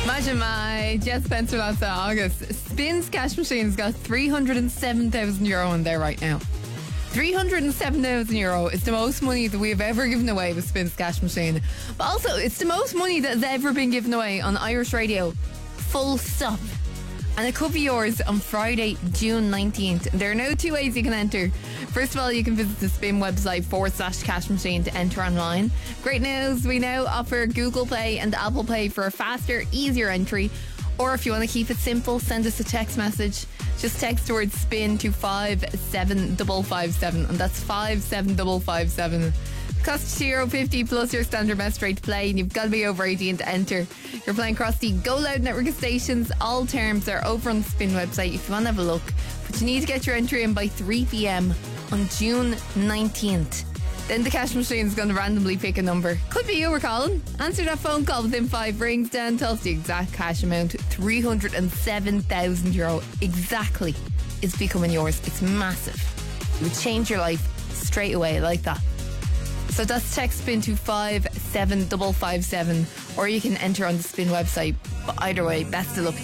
Imagine my Jet Spencer last August. Spins cash machine's got €307,000 in there right now. €307,000 is the most money that we have ever given away with Spins cash machine. But also, it's the most money that has ever been given away on Irish radio. Full stop. And it could be yours on Friday, June 19th. There are now two ways you can enter. First of all, you can visit the Spin website /cash machine to enter online. Great news, we now offer Google Play and Apple Pay for a faster, easier entry. Or if you want to keep it simple, send us a text message. Just text the word SPIN to 57557, and that's 57557. Cost €0.50 plus your standard message rate to play, and you've got to be over 18 to enter. You're playing across the Go Loud network of stations. All terms are over on the Spin website if you want to have a look. But you need to get your entry in by 3 p.m. on June 19th. Then the cash machine is going to randomly pick a number. Could be you or Colin. Answer that phone call within 5 rings. Dan tells the exact cash amount. €307,000 exactly is becoming yours. It's massive. It would change your life straight away like that. So that's text SPIN to 57557, or you can enter on the Spin website. But either way, best of luck to